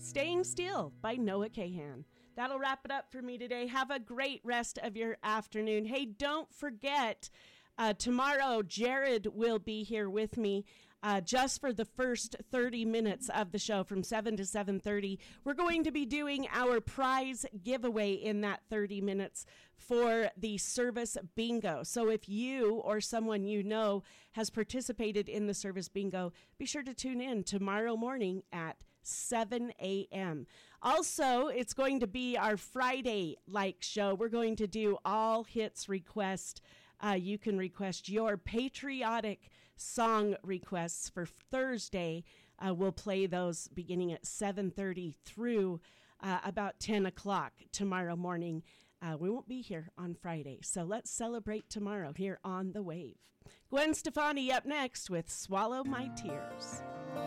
Staying Still by Noah Kahan. That'll wrap it up for me today. Have a great rest of your afternoon. Hey, don't forget, tomorrow Jared will be here with me just for the first 30 minutes of the show from 7 to 7:30. We're going to be doing our prize giveaway in that 30 minutes for the service bingo. So if you or someone you know has participated in the service bingo, be sure to tune in tomorrow morning at 7 a.m. Also, it's going to be our Friday-like show. We're going to do all hits request. You can request your patriotic song requests for Thursday. We'll play those beginning at 7:30 through about 10 o'clock tomorrow morning. We won't be here on Friday, so let's celebrate tomorrow here on The Wave. Gwen Stefani up next with Swallow My Tears.